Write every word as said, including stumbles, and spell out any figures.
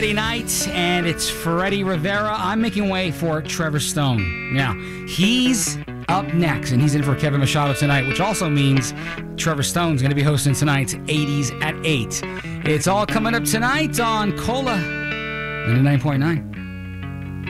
Night, and it's Freddie Rivera. I'm making way for Trevor Stone. Now, he's up next, and he's in for Kevin Machado tonight, which also means Trevor Stone's going to be hosting tonight's eighties at eight. It's all coming up tonight on Cola ninety-nine point nine.